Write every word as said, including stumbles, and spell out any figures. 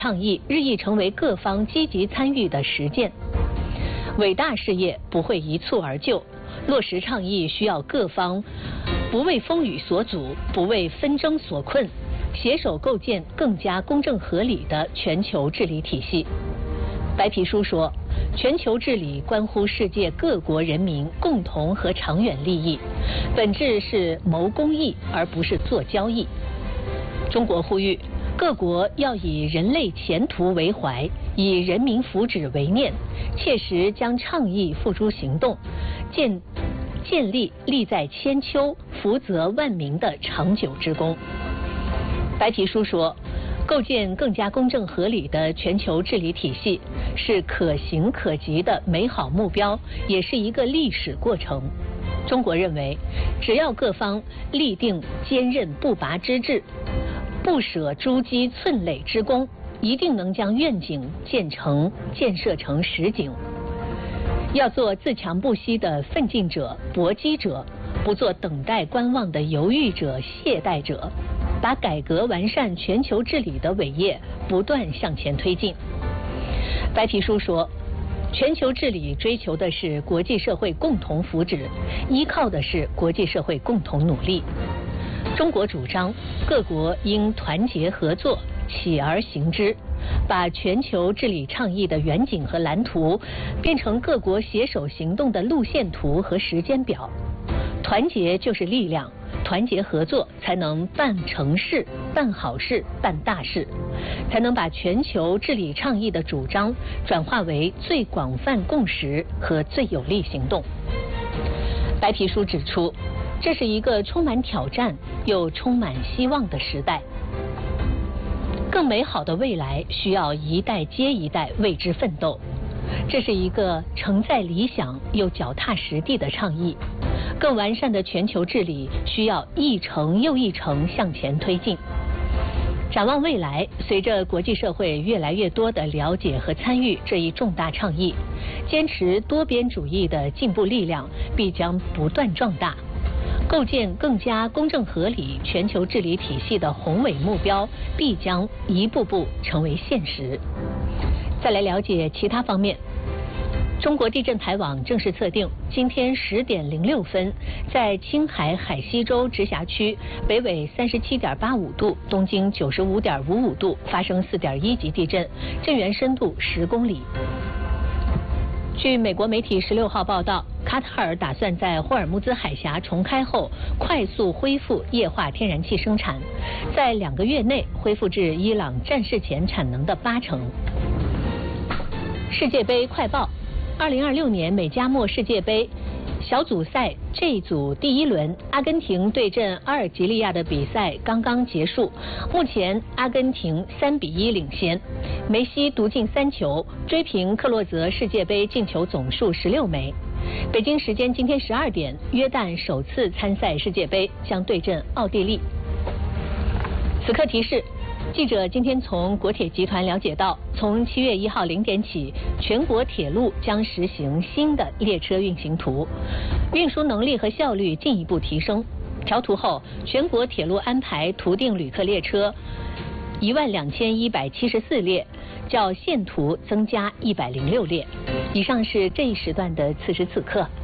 倡议日益成为各方积极参与的实践。伟大事业不会一蹴而就，落实倡议需要各方不为风雨所阻，不为纷争所困，携手构建更加公正合理的全球治理体系。白皮书说，全球治理关乎世界各国人民共同和长远利益，本质是谋公益而不是做交易。中国呼吁各国要以人类前途为怀，以人民福祉为念，切实将倡议付诸行动，建建立利在千秋、福泽万民的长久之功。白皮书说，构建更加公正合理的全球治理体系是可行可及的美好目标，也是一个历史过程。中国认为，只要各方立定坚韧不拔之志，不舍诸玑寸垒之功，一定能将愿景建成建设成实景。要做自强不息的奋进者、搏击者，不做等待观望的犹豫者、懈怠者，把改革完善全球治理的伟业不断向前推进。白皮书说，全球治理追求的是国际社会共同福祉，依靠的是国际社会共同努力。中国主张各国应团结合作，起而行之，把全球治理倡议的远景和蓝图变成各国携手行动的路线图和时间表。团结就是力量，团结合作才能办成事、办好事、办大事，才能把全球治理倡议的主张转化为最广泛共识和最有力行动。白皮书指出，这是一个充满挑战又充满希望的时代。更美好的未来需要一代接一代为之奋斗。这是一个承载理想又脚踏实地的倡议。更完善的全球治理需要一程又一程向前推进。展望未来，随着国际社会越来越多的了解和参与这一重大倡议，坚持多边主义的进步力量必将不断壮大。构建更加公正合理全球治理体系的宏伟目标必将一步步成为现实。再来了解其他方面。中国地震台网正式测定，今天十点零六分，在青海海西州直辖区北纬三十七点八五度、东经九十五点五五度发生四点一级地震，震源深度十公里。据美国媒体十六号报道，卡塔尔打算在霍尔木兹海峡重开后，快速恢复液化天然气生产，在两个月内恢复至伊朗战事前产能的八成。世界杯快报。二零二六年美加墨世界杯小组赛 J 组第一轮，阿根廷对阵阿尔及利亚的比赛刚刚结束，目前阿根廷三比一领先，梅西独进三球，追平克洛泽世界杯进球总数十六枚。北京时间今天十二点，约旦首次参赛世界杯将对阵奥地利。此刻提示。记者今天从国铁集团了解到，从七月一号零点起，全国铁路将实行新的列车运行图，运输能力和效率进一步提升。调图后，全国铁路安排图定旅客列车一万两千一百七十四列，较现图增加一百零六列。以上是这一时段的此时此刻。